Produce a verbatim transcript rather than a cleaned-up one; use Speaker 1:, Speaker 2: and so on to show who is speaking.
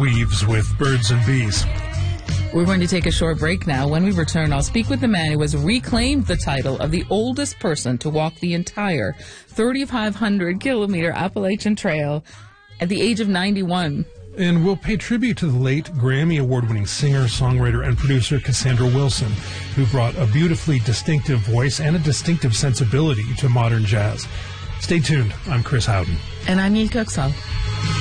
Speaker 1: weaves with birds and bees.
Speaker 2: We're going to take a short break now. When we return, I'll speak with the man who has reclaimed the title of the oldest person to walk the entire thirty-five hundred kilometer Appalachian Trail at the age of ninety-one.
Speaker 1: And we'll pay tribute to the late Grammy Award-winning singer, songwriter, and producer Cassandra Wilson, who brought a beautifully distinctive voice and a distinctive sensibility to modern jazz. Stay tuned. I'm Chris Howden.
Speaker 2: And I'm Yi Kuksal.